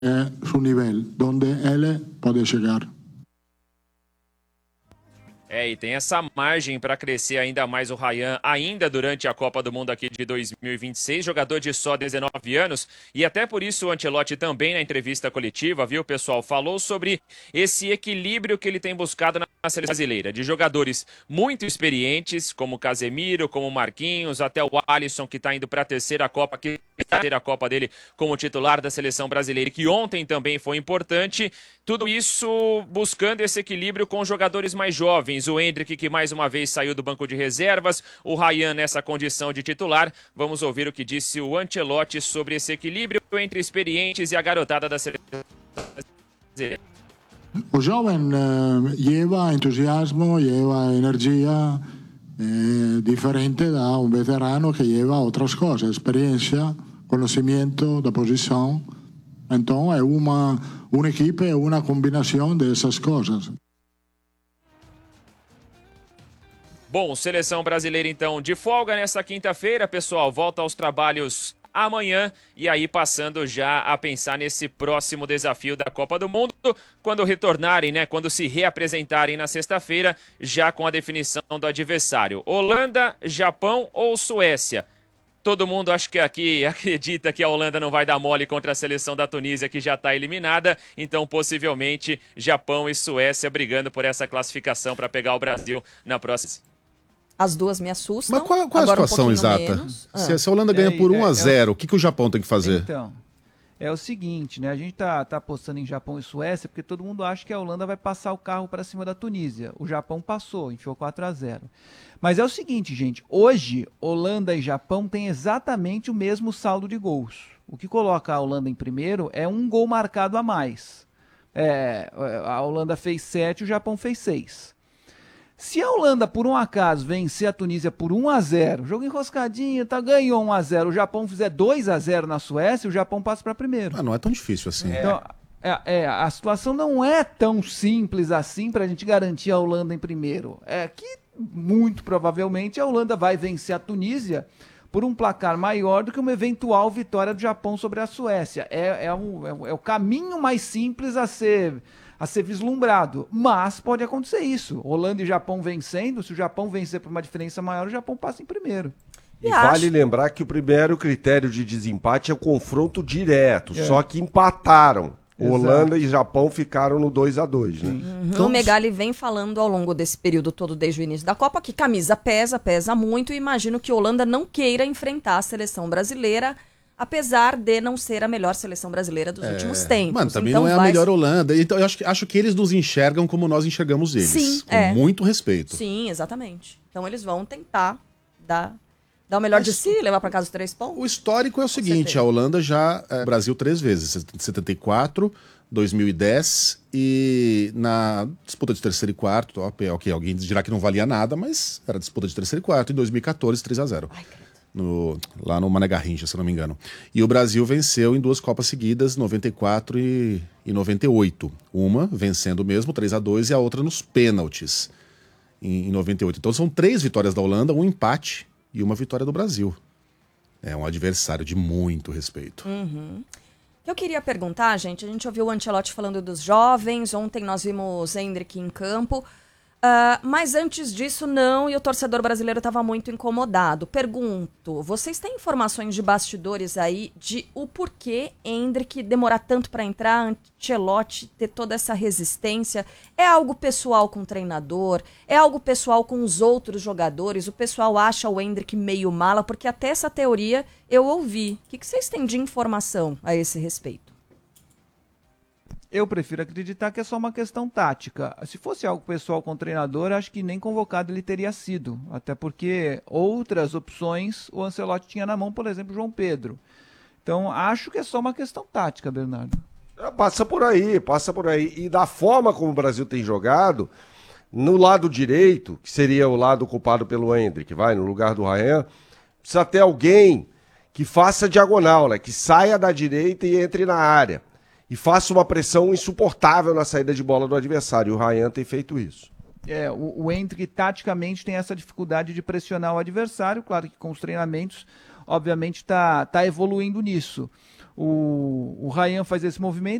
su nivel, donde él puede llegar. E tem essa margem para crescer ainda mais o Ryan, ainda durante a Copa do Mundo aqui de 2026, jogador de só 19 anos, e até por isso o Ancelotti também na entrevista coletiva, viu, pessoal, falou sobre esse equilíbrio que ele tem buscado na seleção brasileira, de jogadores muito experientes, como Casemiro, como Marquinhos, até o Alisson, que está indo para a terceira Copa, que a terceira Copa dele como titular da seleção brasileira, que ontem também foi importante. Tudo isso buscando esse equilíbrio com jogadores mais jovens. O Endrick, que mais uma vez saiu do banco de reservas. O Ryan nessa condição de titular. Vamos ouvir o que disse o Ancelotti sobre esse equilíbrio entre experientes e a garotada da seleção brasileira. O joven lleva entusiasmo, lleva energía diferente da un veterano que lleva otras cosas, experiencia, conocimiento da posição. Então é uma equipe, é uma combinação dessas coisas. Bom, seleção brasileira então de folga nessa quinta-feira, pessoal, volta aos trabalhos amanhã e aí passando já a pensar nesse próximo desafio da Copa do Mundo, quando retornarem, né, quando se reapresentarem na sexta-feira, já com a definição do adversário. Holanda, Japão ou Suécia? Todo mundo acho que aqui acredita que a Holanda não vai dar mole contra a seleção da Tunísia, que já está eliminada, então possivelmente Japão e Suécia brigando por essa classificação para pegar o Brasil na próxima. As duas me assustam. Mas qual é a situação exata? Se a Holanda ganha por 1-0, o que o Japão tem que fazer? Então, é o seguinte, né? A gente tá apostando em Japão e Suécia porque todo mundo acha que a Holanda vai passar o carro para cima da Tunísia. O Japão passou, enfiou 4-0. Mas é o seguinte, gente, hoje Holanda e Japão têm exatamente o mesmo saldo de gols. O que coloca a Holanda em primeiro é um gol marcado a mais. A Holanda fez 7, o Japão fez 6. Se a Holanda, por um acaso, vencer a Tunísia por 1-0, jogo enroscadinho, ganhou 1-0, o Japão fizer 2-0 na Suécia, o Japão passa para primeiro. Não é tão difícil assim. Então, a situação não é tão simples assim para a gente garantir a Holanda em primeiro. É que, muito provavelmente, a Holanda vai vencer a Tunísia por um placar maior do que uma eventual vitória do Japão sobre a Suécia. É o caminho mais simples a ser vislumbrado, mas pode acontecer isso. Holanda e Japão vencendo, se o Japão vencer por uma diferença maior, o Japão passa em primeiro. E vale lembrar que o primeiro critério de desempate é o confronto direto, só que empataram. Exato. Holanda e Japão ficaram no 2-2, né? Então, o Megali vem falando ao longo desse período todo, desde o início da Copa, que camisa pesa muito, e imagino que a Holanda não queira enfrentar a seleção brasileira, apesar de não ser a melhor seleção brasileira dos últimos tempos. Mano, também então não é a melhor Holanda. Então eu acho que eles nos enxergam como nós enxergamos eles. Sim, com muito respeito. Sim, exatamente. Então eles vão tentar dar o melhor de si, levar para casa os 3 pontos. O histórico é o seguinte, a Holanda já Brasil 3 vezes, 74, 2010 e na disputa de terceiro e quarto, ok, alguém dirá que não valia nada, mas era disputa de terceiro e quarto, em 2014, 3-0. Lá no Mané Garrincha, se não me engano. E o Brasil venceu em 2 Copas seguidas, 94 e 98. Uma vencendo mesmo, 3-2, e a outra nos pênaltis, em 98. Então são 3 vitórias da Holanda, um empate e uma vitória do Brasil. É um adversário de muito respeito. Eu queria perguntar, gente, a gente ouviu o Ancelotti falando dos jovens, ontem nós vimos Endrick em campo, mas antes disso não, e o torcedor brasileiro estava muito incomodado. Pergunto, vocês têm informações de bastidores aí de o porquê Endrick demorar tanto para entrar, Ancelotti ter toda essa resistência? É algo pessoal com o treinador? É algo pessoal com os outros jogadores? O pessoal acha o Endrick meio mala? Porque até essa teoria eu ouvi. O que vocês têm de informação a esse respeito? Eu prefiro acreditar que é só uma questão tática. Se fosse algo pessoal com o treinador, acho que nem convocado ele teria sido. Até porque outras opções o Ancelotti tinha na mão, por exemplo, João Pedro. Então, acho que é só uma questão tática, Bernardo. Passa por aí. E da forma como o Brasil tem jogado, no lado direito, que seria o lado ocupado pelo Endrick, no lugar do Ryan, precisa ter alguém que faça diagonal, né? Que saia da direita e entre na área. E faça uma pressão insuportável na saída de bola do adversário. E o Ryan tem feito isso. O Endrick taticamente tem essa dificuldade de pressionar o adversário. Claro que com os treinamentos, obviamente, está evoluindo nisso. o Ryan faz esse movimento